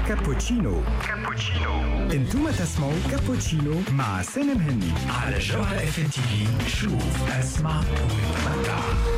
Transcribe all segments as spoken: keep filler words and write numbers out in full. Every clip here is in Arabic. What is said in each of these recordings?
كابوتشينو كابوتشينو انتم تسمعوا كابوتشينو مع سالم هني على جوهرة اف ام تي في. شوف اسمع وتمتع.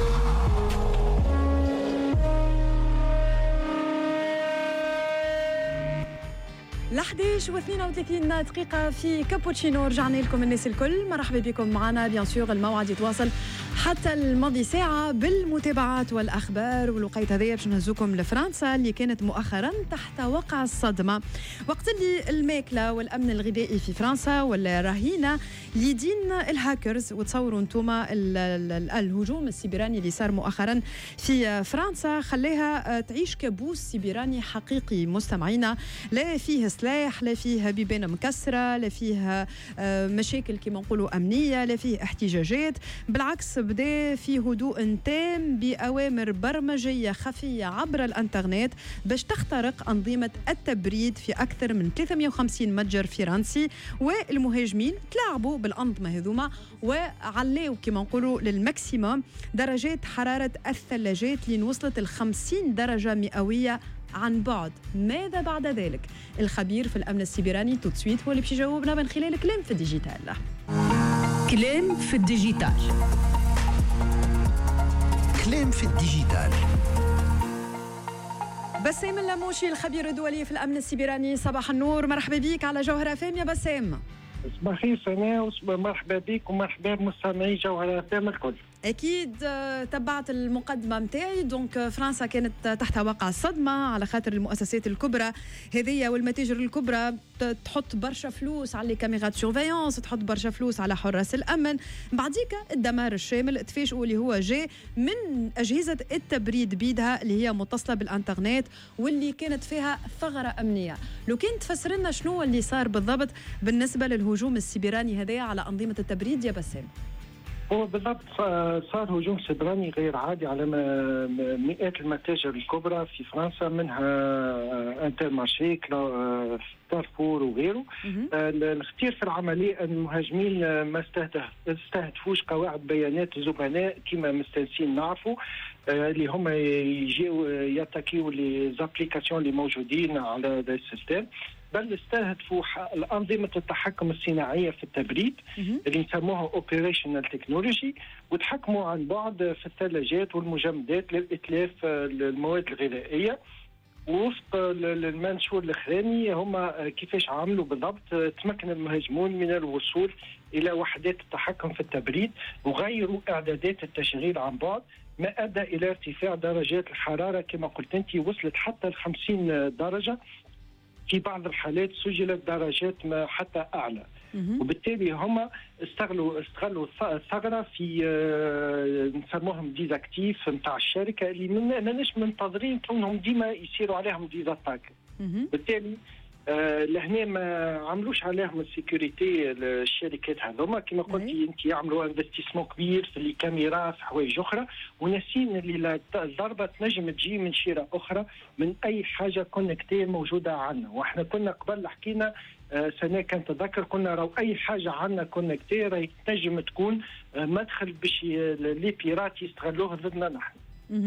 الحديش واثنين وثلاثين دقيقة في كابوتشينو. رجعنا لكم الناس الكل، مرحبا بكم معنا. بيان سور الموعد يتواصل حتى الماضي ساعة بالمتابعات والأخبار، والوقيت هذايا باش نهزوكم لفرنسا اللي كانت مؤخرا تحت وقع الصدمة، وقت اللي الماكلة والأمن الغذائي في فرنسا ولا رهينة ليدين الهاكرز. وتصوروا انتوما الهجوم السيبراني اللي صار مؤخرا في فرنسا خليها تعيش كابوس سيبراني حقيقي. مستمعينا، لا فيه سلاح، لا فيه بيبان مكسرة، لا فيه مشاكل كما نقولوا أمنية، لا فيه احتجاجات، بالعكس بدأ في هدوء تام بأوامر برمجية خفية عبر الانترنت باش تخترق أنظمة التبريد في أكثر من ثلاثمئة وخمسين متجر فرنسي. والمهاجمين تلاعبوا بالأنظمة هذوما وعليوا كما نقولوا للماكسيموم درجات حرارة الثلاجات اللي وصلت الخمسين درجة مئوية عن بعد. ماذا بعد ذلك؟ الخبير في الأمن السيبراني توتسويت هو اللي باش يجاوبنا من خلال كلام في الديجيتال. كلام في الديجيتال. كلام في الديجيتال. بسام اللاموشي الخبير الدولي في الأمن السيبراني، صباح النور، مرحبا بك على جوهرة فام يا بسام. صباح الخير سناء، مرحبا بك ومرحبا بمستمعي جوهرة فام الكل. أكيد تبعت المقدمة متاعي. دونك فرنسا كانت تحت وقع الصدمة على خاطر المؤسسات الكبرى هذية والمتاجر الكبرى تحط برشا فلوس على كاميرات سورفيونس، تحط برشا فلوس على حراس الأمن. بعديك الدمار الشامل تفاجئوا اللي هو جاء من أجهزة التبريد بيدها اللي هي متصلة بالإنترنت واللي كانت فيها ثغرة أمنية. لو كنت تفسر لنا شنو اللي صار بالضبط بالنسبة للهجوم السيبراني هذا على أنظمة التبريد يا بسام؟ هو بالضبط صار هجوم سيبراني غير عادي على مئات المتاجر الكبرى في فرنسا، منها انترمارشي، كارفور وغيره. الخطير في العملية أن المهاجمين ما استهدفوش قواعد بيانات الزبناء كما مستنسين نعرفوا، اللي هم يجيو يتكيوا لي زابليكاسيون اللي موجودين على السيستم، بل استهدفوا أنظمة التحكم الصناعية في التبريد اللي نسموها اوبريشنال تكنولوجي، وتحكموا عن بعد في الثلاجات والمجمدات للإتلاف المواد الغذائية. ووفق المنشور الأخراني هم كيفاش عملوا بالضبط، تمكن المهاجمون من الوصول إلى وحدات التحكم في التبريد وغيروا إعدادات التشغيل عن بعد، ما أدى إلى ارتفاع درجات الحرارة كما قلت أنت، وصلت حتى الخمسين درجة، في بعض الحالات سجلت درجات ما حتى أعلى. وبالتالي هم استغلوا استغلوا الثغرة في نسموهم ديزاكتيف نتاع الشركة اللي ماناش منتظرين كونهم ديما يصيروا عليهم ديزاتاك. بالتالي آه لهنا ما عملوش عليهم السيكوريتي الشركات هذوما كما قلتي انت، يعملوا انفستيسمون كبير في الكاميرا في حوايج اخرى، وناسين اللي الضربه تنجم تجي من شيره اخرى من اي حاجه كونكتي موجوده عندنا. واحنا كنا قبل حكينا آه سنه كان تذكر كنا راهو اي حاجه عندنا كونكتي راهي تنجم تكون آه مدخل باش لي بيرات يستغلوه ضدنا نحن.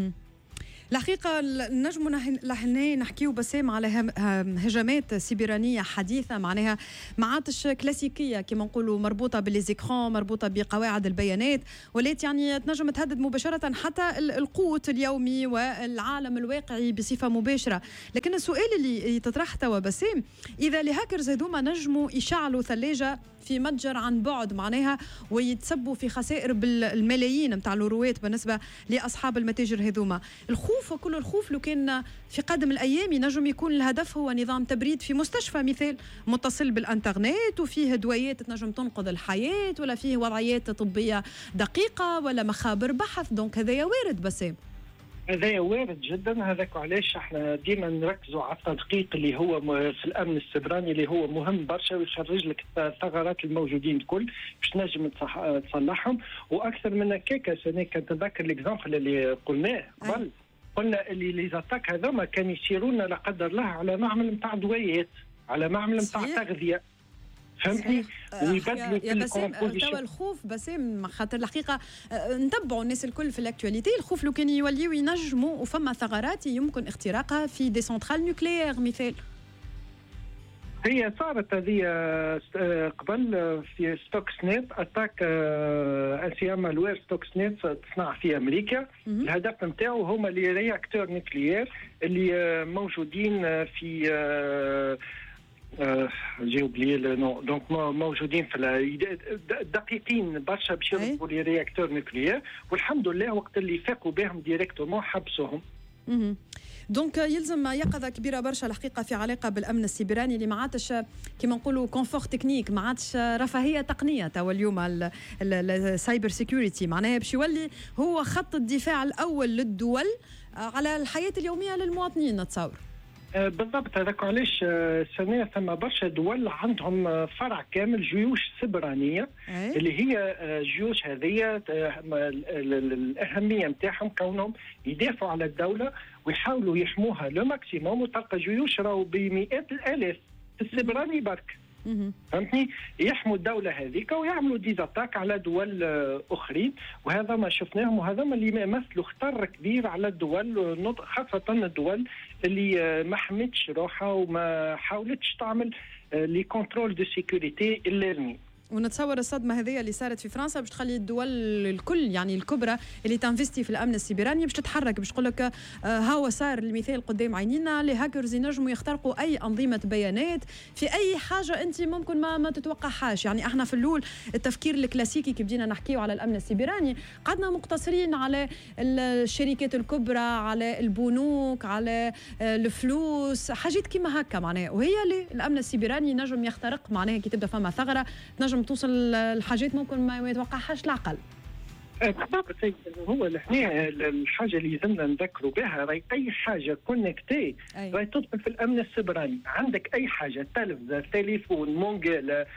الحقيقة نجم لحنا نحكيو بسام على هجمات سيبرانية حديثة، معناها ما عادش كلاسيكية كما نقولوا مربوطة بالليزيكرون، مربوطة بقواعد البيانات، ولات يعني تنجم تهدد مباشرة حتى القوت اليومي والعالم الواقعي بصفة مباشرة. لكن السؤال اللي يتطرح توا بسام، إذا الهاكرز هذوما نجموا يشعلوا ثلاجة في متجر عن بعد معناها ويتسبوا في خسائر بالملايين متاع اليوروات بالنسبة لأصحاب المتاجر هذوما، الخوف وكل الخوف لو كان في قادم الأيام ينجم يكون الهدف هو نظام تبريد في مستشفى مثال متصل بالإنترنت وفيه دوايات تنجم تنقذ الحياة، ولا فيه وضعيات طبية دقيقة، ولا مخابر بحث. دونك هذا وارد بسام. هذا وارد جدا. هذاك علاش احنا ديما نركزوا على التدقيق اللي هو في الامن السيبراني اللي هو مهم برشا، ويخرج لك الثغرات الموجودين الكل باش تنجم تصلحهم. واكثر من هكاك سنه كنتذكر الاكزامبل اللي قلناه قبل، قلنا اللي لي زاتاك هذوما كانوا يسيرون لا قدر الله على معمل نتاع دوايات، على معمل نتاع تغذيه، فهمتني؟ ويبدلوا يا بسام توا الخوف بسام خاطر الحقيقه نتبعوا الناس الكل في الاكtualité. الخوف لو كان يوليوا ينجموا وفما ثغرات يمكن اختراقها في دي سنترال نوكليير مثال. هي صارت هذه قبل في ستوكس نت اتاك انسي مالوير ستوكس نت تصنع في امريكا. الهدف نتاعو هما لي رياكتور نوكليير اللي موجودين في جي اوبلي نو دونك موجودين في دقيقين برشا باش يضربوا لي رياكتور نوكليير، والحمد لله وقت اللي فاقوا بهم ديريكتومون حبسوهم. دونك يلزم يقظه كبيره برشا الحقيقه في علاقه بالامن السيبراني اللي ما عادش كيما نقولوا كونفور تكنيك، ما عادش رفاهيه تقنيه. توا اليوم السايبر سيكوريتي معناها باش يولي هو خط الدفاع الاول للدول على الحياه اليوميه للمواطنين نتصور. بالضبط، هذاك علاش سنة ثم برشا دول عندهم فرع كامل جيوش سبرانية أي. اللي هي جيوش هذه الأهمية نتاعهم كونهم يدافعوا على الدولة ويحاولوا يحموها لو ماكسيموم، وتلقى جيوش راهو بمئات الآلاف في السبراني برك فهمتني يحموا الدولة هذيك ويعملوا ديزاتاك على دول أخرين، وهذا ما شفناهم وهذا ما اللي يمثلوا خطر كبير على الدول، خاصة الدول اللي ما حمتش روحها وما حاولتش تعمل لي كونترول دو سيكوريتي اللازمين. ونتصور الصدمه هذه اللي صارت في فرنسا باش تخلي الدول الكل يعني الكبرى اللي تنفستي في الامن السيبراني باش تتحرك، باش تقول لك هاو صار المثال قدام عينينا، لي هاكرز ينجموا يخترقوا اي انظمه بيانات في اي حاجه انت ممكن ما ما تتوقعهاش. يعني احنا في الاول التفكير الكلاسيكي كي بدينا نحكيو على الامن السيبراني قعدنا مقتصرين على الشركات الكبرى، على البنوك، على الفلوس، حاجات كيما هكا معناها، وهي اللي الامن السيبراني نجم يخترق معناها كي تبدا فما ثغره نجم توصل الحاجات ممكن ما يتوقعهاش العقل. بالضبط، هو هنا الحاجه اللي لازمنا نذكروا بها، راهي اي حاجه كونكتي راهي تدخل في الامن السيبراني. عندك اي حاجه تلفزه، تليفون، مونجيل، آه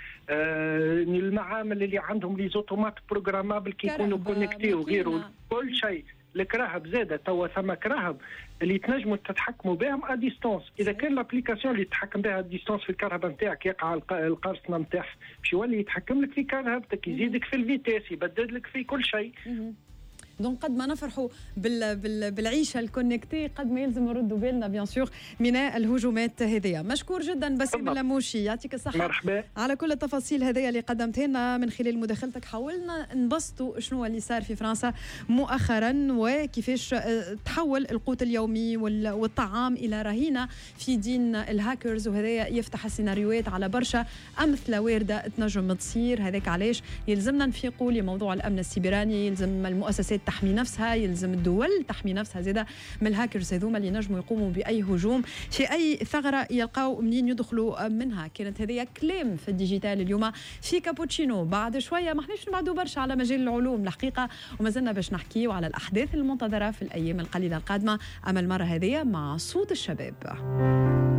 المعامل اللي عندهم لي زوتومات بروغرامابل كي يكونوا كونكتي وغيره، كل شيء. الكراهب زاده توا ثم كراهب اللي تنجموا تتحكموا بهم ا ديستونس. اذا كان لابليكاسيون اللي تتحكم بها ا ديستونس في الكهرباء نتاعك يقع القرصنه نتاعها باش يولي يتحكم لك في كهربتك، يزيدك في الفيتاس، يبدل لك في كل شيء. دونك قد ما نفرحوا بال بال بالعيشه الكونكتي قد ما يلزم نردوا بالنا بيان سور من الهجومات هذه. مشكور جدا بسيم اللموشي، يعطيك الصحه مرحبا على كل التفاصيل هذه اللي قدمتها لنا من خلال مداخلتك. حاولنا نبسطوا شنو اللي صار في فرنسا مؤخرا وكيفاش تحول القوت اليومي والطعام الى رهينه في دين الهاكرز، وهذا يفتح السيناريوهات على برشا امثله وارده تنجم تصير. هذاك علاش يلزمنا نفيقوا لموضوع الامن السيبراني، يلزم المؤسسات تحمي نفسها، يلزم الدول تحمي نفسها زاده من الهاكرز هذوما اللي نجموا يقوموا باي هجوم في اي ثغره يلقاو منين يدخلوا منها. كانت هذه كلام في الديجيتال اليوم في كابوتشينو. بعد شويه ما احناش نبعدوا برشا على مجال العلوم الحقيقه، وما زلنا باش نحكيوا على الاحداث المنتظره في الايام القليله القادمه، اما المره هذه مع صوت الشباب.